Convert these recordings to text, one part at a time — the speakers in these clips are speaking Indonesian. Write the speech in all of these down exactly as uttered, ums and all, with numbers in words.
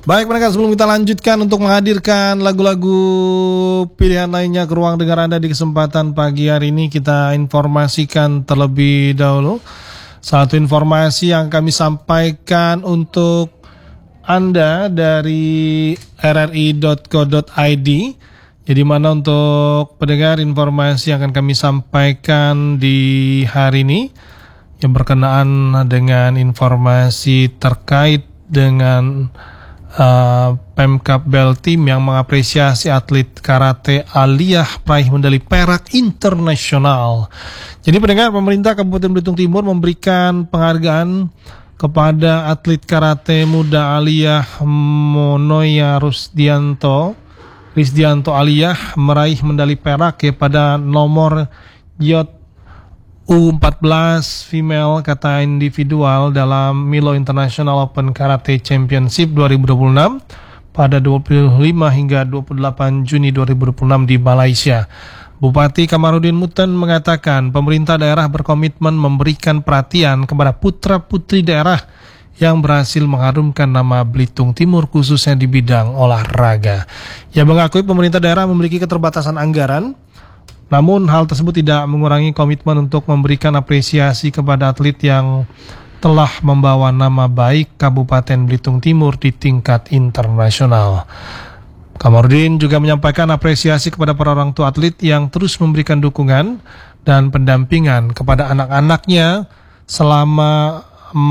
Baik mereka, sebelum kita lanjutkan untuk menghadirkan lagu-lagu pilihan lainnya ke ruang dengar Anda di kesempatan pagi hari ini, kita informasikan terlebih dahulu satu informasi yang kami sampaikan untuk Anda dari r r i dot co dot i d. Jadi mana untuk pendengar informasi yang akan kami sampaikan di hari ini yang berkenaan dengan informasi terkait dengan Uh, Pemkab Baltim yang mengapresiasi atlet karate Aliyah peraih medali perak internasional. Jadi pendengar, pemerintah Kabupaten Belitung Timur memberikan penghargaan kepada atlet karate muda Aliyah Monoya Rusdianto Risdianto Aliyah meraih medali perak ya pada nomor yacht U empat belas female kata individual dalam Milo International Open Karate Championship dua ribu dua puluh enam pada dua puluh lima hingga dua puluh delapan Juni dua ribu dua puluh enam di Malaysia. Bupati Kamarudin Muten mengatakan pemerintah daerah berkomitmen memberikan perhatian kepada putra-putri daerah yang berhasil mengharumkan nama Belitung Timur khususnya di bidang olahraga. Ia mengakui pemerintah daerah memiliki keterbatasan anggaran, namun hal tersebut tidak mengurangi komitmen untuk memberikan apresiasi kepada atlet yang telah membawa nama baik Kabupaten Belitung Timur di tingkat internasional. Kamarudin juga menyampaikan apresiasi kepada para orang tua atlet yang terus memberikan dukungan dan pendampingan kepada anak-anaknya selama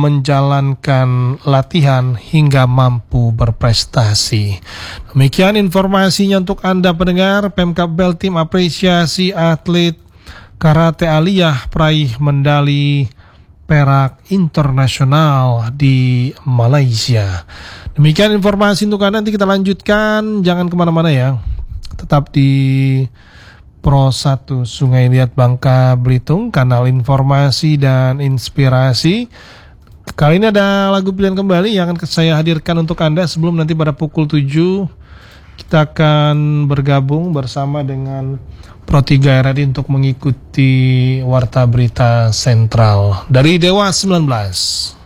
menjalankan latihan hingga mampu berprestasi. Demikian informasinya untuk Anda pendengar. Pemkab Baltim apresiasi atlet karate Aliyah peraih medali perak internasional di Malaysia. Demikian informasi untuk Anda. Nanti kita lanjutkan, jangan kemana-mana ya, tetap di Pro satu Sungai Liat Bangka Belitung, kanal informasi dan inspirasi. Kali ini ada lagu pilihan kembali yang akan saya hadirkan untuk Anda. Sebelum nanti pada pukul tujuh kita akan bergabung bersama dengan Pro tiga R R I untuk mengikuti Warta Berita Sentral dari Dewa sembilan belas.